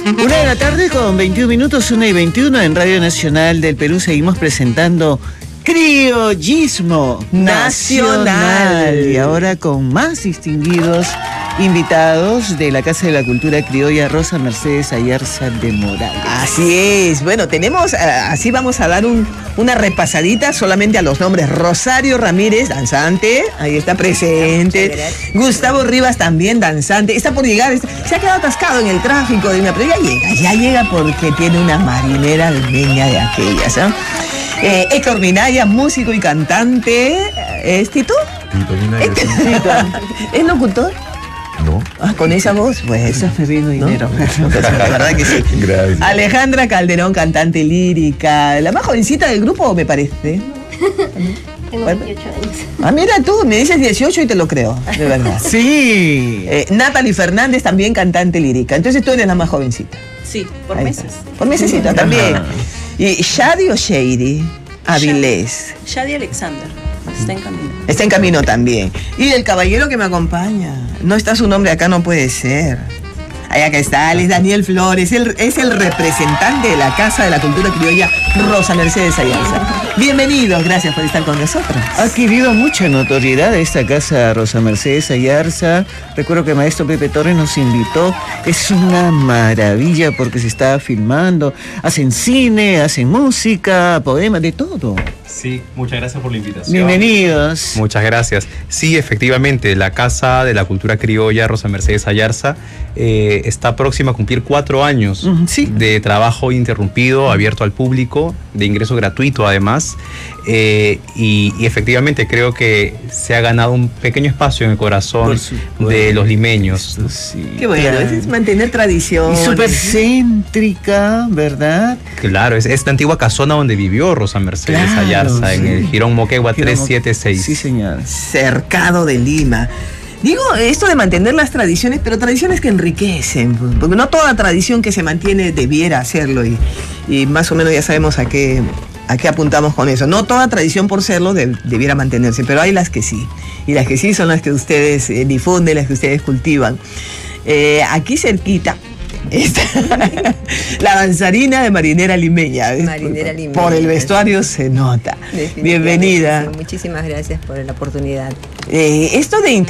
Una de la tarde con 21 minutos, 1:21 en Radio Nacional del Perú. Seguimos presentando Criollismo Nacional. Y ahora con más distinguidos invitados de la Casa de la Cultura Criolla, Rosa Mercedes Ayarza de Morales. Así es. Bueno, tenemos, así vamos a dar una repasadita solamente a los nombres. Rosario Ramírez, danzante, ahí está presente. Gustavo Rivas, también danzante. Está por llegar, se ha quedado atascado en el tráfico, pero ya llega porque tiene una marinera almeña de aquellas, ¿eh? Héctor Minaya, músico y cantante. ¿Es Tito? Tito Minaya. ¿Es locutor? No. Con esa voz, pues. Eso es perdiendo dinero. La verdad que sí. Gracias. Alejandra Calderón, cantante lírica. La más jovencita del grupo, me parece. Tengo 28 años. Ah, mira tú, me dices 18 y te lo creo, de verdad. Sí. Natalie Fernández, también cantante lírica. Entonces tú eres la más jovencita. Sí, por Ahí meses. está. Por mesecito también. Y Shadi o Shady Avilés. Shadi Alexander. Está en camino. Está en camino también. Y el caballero que me acompaña. No está su nombre acá, no puede ser. Ahí acá está, él es Daniel Flores. Es el representante de la Casa de la Cultura Criolla, Rosa Mercedes Ayarza. Bienvenidos, gracias por estar con nosotros. Ha adquirido mucha notoriedad esta casa, Rosa Mercedes Ayarza. Recuerdo que el maestro Pepe Torres nos invitó. Es una maravilla porque se está filmando. Hacen cine, hacen música, poemas, de todo. Sí, muchas gracias por la invitación. Bienvenidos. Muchas gracias. Sí, efectivamente, la Casa de la Cultura Criolla, Rosa Mercedes Ayarza, está próxima a cumplir 4 años Sí. de trabajo interrumpido, abierto al público, de ingreso gratuito además. Y efectivamente creo que se ha ganado un pequeño espacio en el corazón de los limeños. Sí, Qué bueno, claro. es mantener tradición. Y súper céntrica, ¿verdad? Claro, es la antigua casona donde vivió Rosa Mercedes Claro, Ayarza, en sí. el Girón Moquegua Girón 376. Sí, señor. Cercado de Lima. Digo esto de mantener las tradiciones, pero tradiciones que enriquecen, porque no toda tradición que se mantiene debiera hacerlo, y más o menos ya sabemos a qué apuntamos con eso. No toda tradición por serlo debiera mantenerse, pero hay las que sí, y las que sí son las que ustedes difunden, las que ustedes cultivan. Aquí cerquita está la danzarina de Marinera Limeña. Marinera Limeña. Por el vestuario se nota. Definitivamente, Bienvenida. sí, muchísimas gracias por la oportunidad. Esto de